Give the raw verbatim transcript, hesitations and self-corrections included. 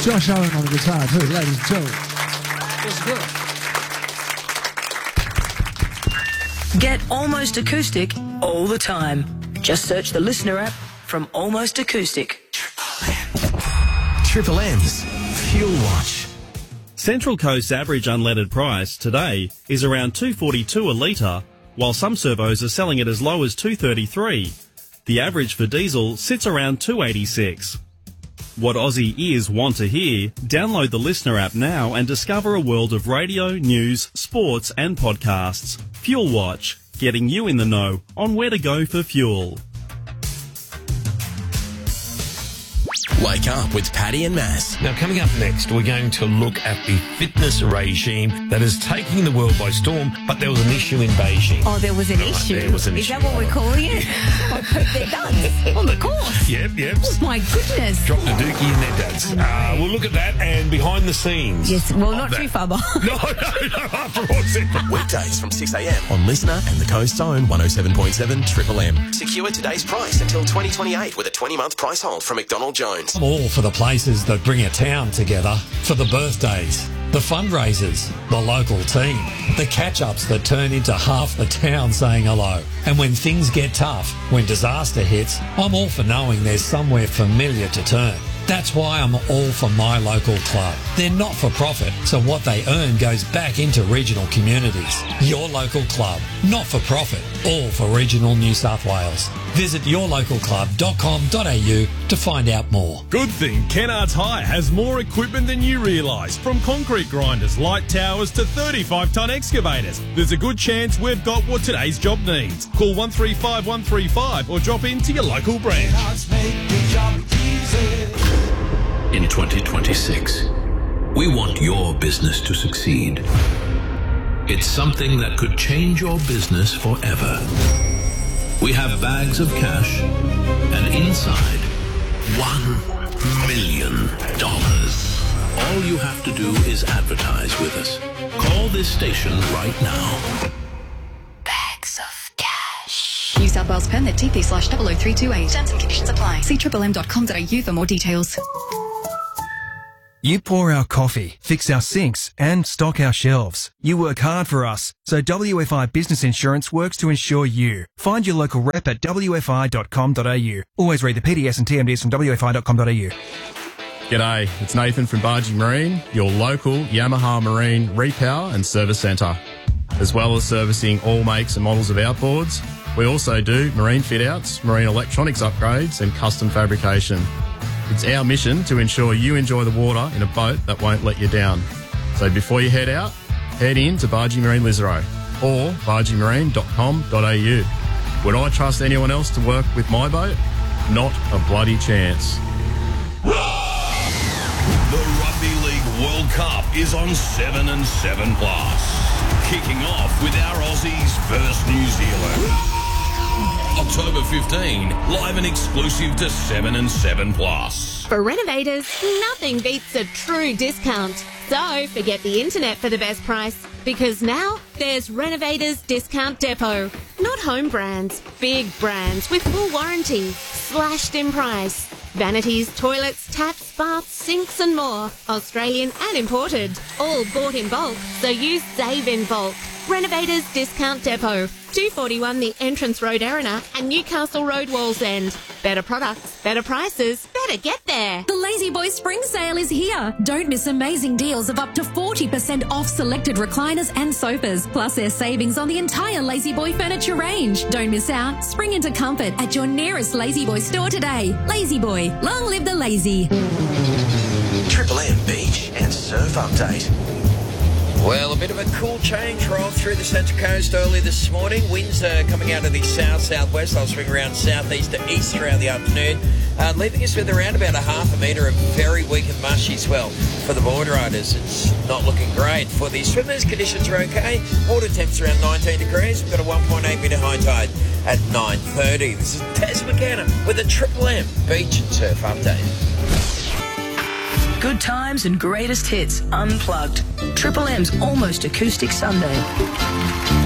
Josh Owen on the guitar too, ladies and gentlemen. What's good? Get Almost Acoustic all the time. Just search the Listener app from Almost Acoustic. Triple M's Fuel Watch. Central Coast's average unleaded price today is around two dollars forty-two a litre, while some servos are selling it as low as two dollars thirty-three. The average for diesel sits around two dollars eighty-six. What Aussie ears want to hear? Download the Listener app now and discover a world of radio, news, sports and podcasts. Fuel Watch, getting you in the know on where to go for fuel. Wake up with Paddy and Maz. Now, coming up next, we're going to look at the fitness regime that is taking the world by storm, but there was an issue in Beijing. Oh, there was an Right, issue? there was an is issue. that what we're calling it? I hope they're done. On the course. Yep, yep. Oh, my goodness. Dropped a dookie in their dads. Uh, we'll look at that and behind the scenes. Yes, well, of not that. too far behind. No, no, no, after all, it's Weekdays from six a m on Listener and the Coast's own one oh seven point seven Triple M. Secure today's price until twenty twenty-eight with a twenty-month price hold from McDonald Jones. I'm all for the places that bring a town together, for the birthdays, the fundraisers, the local team, the catch-ups that turn into half the town saying hello. And when things get tough, when disaster hits, I'm all for knowing there's somewhere familiar to turn. That's why I'm all for my local club. They're not for profit, so what they earn goes back into regional communities. Your local club, not for profit, all for regional New South Wales. Visit your local club dot com dot a u to find out more. Good thing Kennards Hire has more equipment than you realise, from concrete grinders, light towers to thirty-five tonne excavators. There's a good chance we've got what today's job needs. Call one three five one three five or drop into your local branch. In twenty twenty-six, we want your business to succeed. It's something that could change your business forever. We have bags of cash, and inside, one million dollars. All you have to do is advertise with us. Call this station right now. Bags of cash. New South Wales permit T P slash double oh three two eight. Terms and conditions apply. See triple m dot com dot a u for more details. You pour our coffee, fix our sinks, and stock our shelves. You work hard for us, so W F I Business Insurance works to insure you. Find your local rep at w f i dot com dot a u. Always read the P D S and T M Ds from w f i dot com dot a u. G'day, it's Nathan from Bargee Marine, your local Yamaha Marine repower and service centre. As well as servicing all makes and models of outboards, we also do marine fit-outs, marine electronics upgrades and custom fabrication. It's our mission to ensure you enjoy the water in a boat that won't let you down. So before you head out, head in to Bargee Marine Lisarow or bargee marine dot com dot a u. Would I trust anyone else to work with my boat? Not a bloody chance. The Rugby League World Cup is on seven and seven plus. Kicking off with our Aussies versus New Zealand. October fifteenth, live and exclusive to seven and seven plus. For renovators, nothing beats a true discount. So forget the internet for the best price, because now there's Renovators Discount Depot. Not home brands, big brands with full warranty, slashed in price. Vanities, toilets, taps, baths, sinks and more. Australian and imported. All bought in bulk, so you save in bulk. Renovators Discount Depot. two forty-one The Entrance Road, Erina, and Newcastle Road, Wallsend. Better products, better prices, better get there. The Lazy Boy Spring Sale is here. Don't miss amazing deals of up to forty percent off selected recliners and sofas. Plus there's savings on the entire Lazy Boy furniture range. Don't miss out. Spring into comfort at your nearest Lazy Boy store today. Lazy Boy, long live the lazy. Triple M Beach and Surf Update. Well, a bit of a cool change rolled through the Central Coast early this morning. Winds are coming out of the south-southwest. They'll swing around southeast to east throughout the afternoon, uh, leaving us with around about a half a metre of very weak and mushy swell. For the board riders, it's not looking great. For the swimmers, conditions are okay. Water temps around nineteen degrees. We've got a one point eight metre high tide at nine thirty. This is Taz McKenna with a Triple M Beach and Surf Update. Good times and greatest hits unplugged. Triple M's Almost Acoustic Sunday.